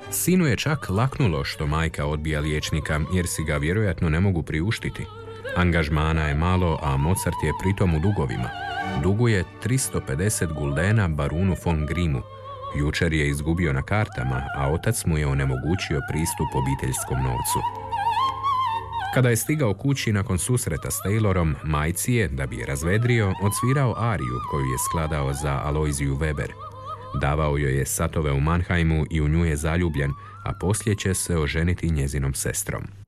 Sinu je čak laknulo što majka odbija liječnika jer si ga vjerojatno ne mogu priuštiti. Angažmana je malo, a Mozart je pritom u dugovima. Duguje 350 guldena barunu von Grimmu. Jučer je izgubio na kartama, a otac mu je onemogućio pristup obiteljskom novcu. Kada je stigao kući nakon susreta s Taylorom, majci je, da bi je razvedrio, odsvirao ariju koju je skladao za Aloiziju Weber. Davao joj je satove u Mannheimu i u nju je zaljubljen, a poslije će se oženiti njezinom sestrom.